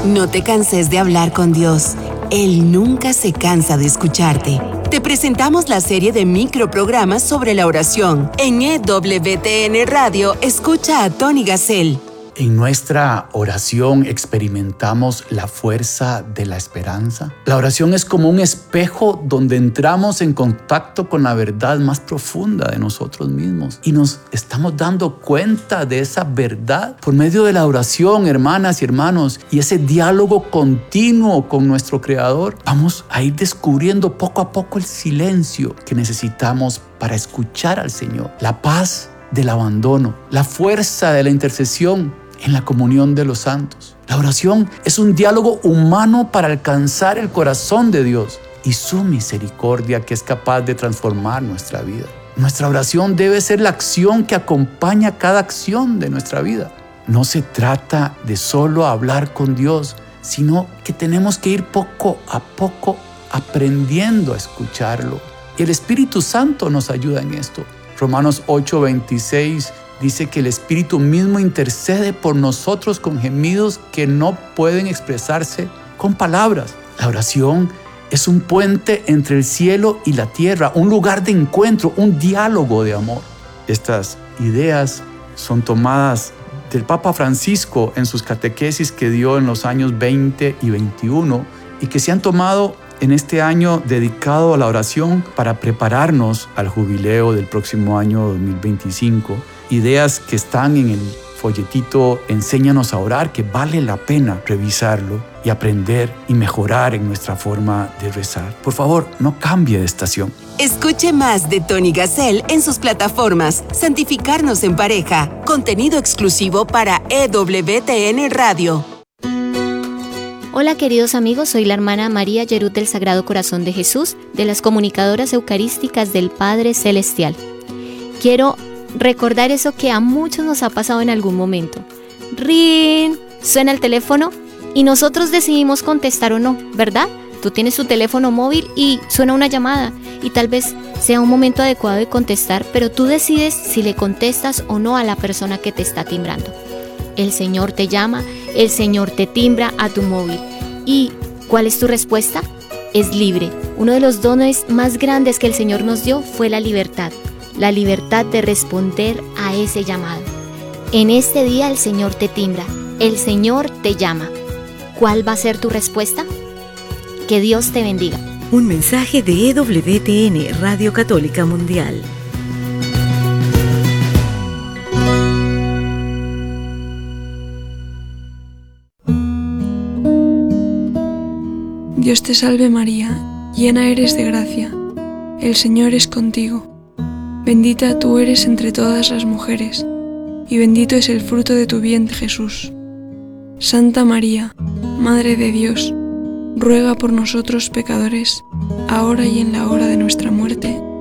No te canses de hablar con Dios. Él nunca se cansa de escucharte. Te presentamos la serie de microprogramas sobre la oración. En EWTN Radio, escucha a Tony Gassel. En nuestra oración experimentamos la fuerza de la esperanza. La oración es como un espejo donde entramos en contacto con la verdad más profunda de nosotros mismos y nos estamos dando cuenta de esa verdad por medio de la oración, hermanas y hermanos, y ese diálogo continuo con nuestro Creador. Vamos a ir descubriendo poco a poco el silencio que necesitamos para escuchar al Señor, la paz del abandono, la fuerza de la intercesión en la comunión de los santos. La oración es un diálogo humano para alcanzar el corazón de Dios y su misericordia que es capaz de transformar nuestra vida. Nuestra oración debe ser la acción que acompaña cada acción de nuestra vida. No se trata de solo hablar con Dios, sino que tenemos que ir poco a poco aprendiendo a escucharlo. Y el Espíritu Santo nos ayuda en esto. Romanos 8:26 dice que el Espíritu mismo intercede por nosotros con gemidos que no pueden expresarse con palabras. La oración es un puente entre el cielo y la tierra, un lugar de encuentro, un diálogo de amor. Estas ideas son tomadas del Papa Francisco en sus catequesis que dio en los años 20 y 21 y que se han tomado en este año dedicado a la oración para prepararnos al jubileo del próximo año 2025. Ideas que están en el folletito Enséñanos a orar, que vale la pena revisarlo y aprender y mejorar en nuestra forma de rezar. Por favor, no cambie de estación. Escuche más de Tony Gassel en sus plataformas Santificarnos en Pareja, contenido exclusivo para EWTN Radio. Hola queridos amigos, soy la hermana María Yerut del Sagrado Corazón de Jesús, de las comunicadoras eucarísticas del Padre Celestial. Quiero recordar eso que a muchos nos ha pasado en algún momento. ¡Rin! Suena el teléfono y nosotros decidimos contestar o no, ¿verdad? Tú tienes tu teléfono móvil y suena una llamada y tal vez sea un momento adecuado de contestar, pero tú decides si le contestas o no a la persona que te está timbrando. El Señor te llama, el Señor te timbra a tu móvil. ¿Y cuál es tu respuesta? Es libre. Uno de los dones más grandes que el Señor nos dio fue la libertad de responder a ese llamado. En este día el Señor te timbra, el Señor te llama. ¿Cuál va a ser tu respuesta? Que Dios te bendiga. Un mensaje de EWTN, Radio Católica Mundial. Dios te salve María, llena eres de gracia, el Señor es contigo. Bendita tú eres entre todas las mujeres, y bendito es el fruto de tu vientre Jesús. Santa María, Madre de Dios, ruega por nosotros pecadores, ahora y en la hora de nuestra muerte.